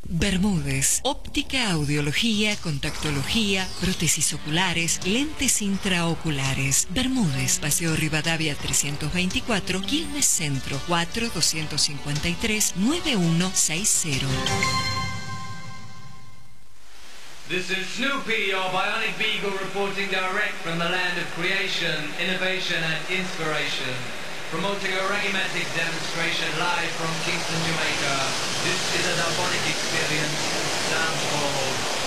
Bermúdez, óptica, audiología, contactología, prótesis oculares, lentes intraoculares. Bermúdez, Paseo Rivadavia 324, Quilmes Centro, 4-253-9160. This is Snoopy, your bionic beagle, reporting direct from the land of creation, innovation and inspiration. Promoting a reggae-matic demonstration live from Kingston, Jamaica. This is a Dubonic experience. Sounds called